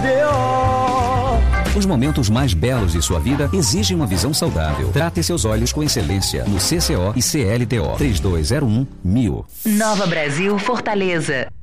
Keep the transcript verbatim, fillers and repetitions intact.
Os momentos mais belos de sua vida exigem uma visão saudável. Trate seus olhos com excelência no C C O e C L T O. três dois zero um mil. Nova Brasil, Fortaleza.